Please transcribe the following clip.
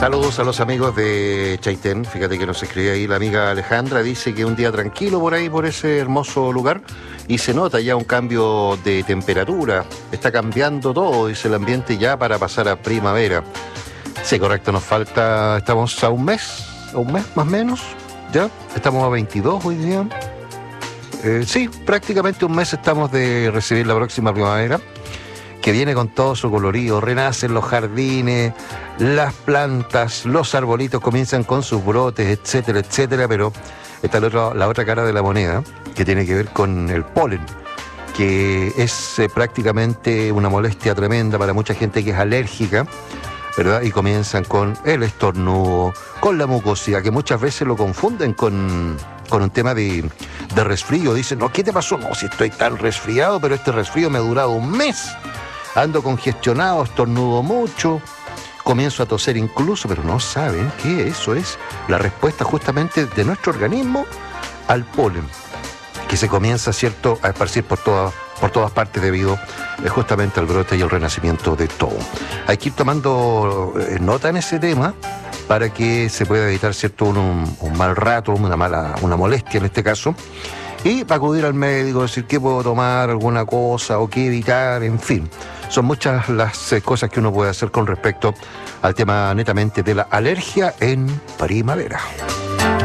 Saludos a los amigos de Chaitén. Fíjate que nos escribe ahí la amiga Alejandra. Dice que un día tranquilo por ahí, por ese hermoso lugar. Y se nota ya un cambio de temperatura. Está cambiando todo, dice el ambiente ya para pasar a primavera. Sí, correcto, nos falta, estamos a un mes más o menos. Ya, estamos a 22 hoy día. Sí, prácticamente un mes estamos de recibir la próxima primavera, que viene con todo su colorido. Renacen los jardines, las plantas, los arbolitos comienzan con sus brotes, etcétera, etcétera, pero está la otra cara de la moneda, que tiene que ver con el polen, que es prácticamente una molestia tremenda para mucha gente que es alérgica, ¿verdad? Y comienzan con el estornudo, con la mucosidad, que muchas veces lo confunden con un tema de resfrío. Dicen, no, ¿qué te pasó? No, si estoy tan resfriado, pero este resfrío me ha durado un mes. Ando congestionado, estornudo mucho, comienzo a toser incluso, pero no saben que eso es la respuesta justamente de nuestro organismo al polen, que se comienza, ¿cierto?, a esparcir por todas partes debido justamente al brote y el renacimiento de todo. Hay que ir tomando nota en ese tema para que se pueda evitar, ¿cierto?, un mal rato, una molestia en este caso, y para acudir al médico, decir qué puedo tomar, alguna cosa o qué evitar, en fin. Son muchas las cosas que uno puede hacer con respecto al tema netamente de la alergia en primavera.